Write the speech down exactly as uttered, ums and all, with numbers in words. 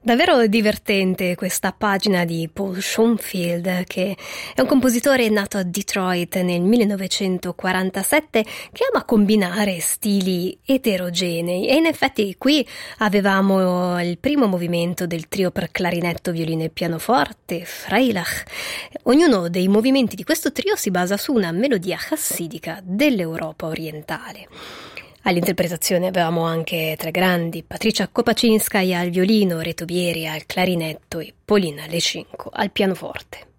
Davvero divertente questa pagina di Paul Schoenfield, che è un compositore nato a Detroit nel millenovecentoquarantasette che ama combinare stili eterogenei, e in effetti qui avevamo il primo movimento del trio per clarinetto, violino e pianoforte, Freilach. Ognuno dei movimenti di questo trio si basa su una melodia chassidica dell'Europa orientale. All'interpretazione avevamo anche tre grandi: Patricia Kopaczynskaja al violino, Reto Bieri al clarinetto e Polina Leschenko al pianoforte.